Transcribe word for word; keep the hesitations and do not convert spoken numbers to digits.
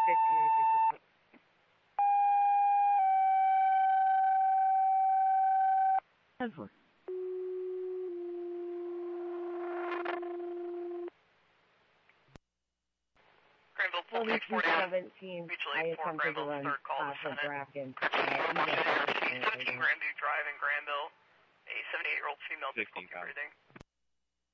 Edward. Granville, pull six four down. Mutual eight four, Granville, third call to Senate. seventeen Grandview Drive in Granville. A seventy-eight-year-old female difficulty breathing.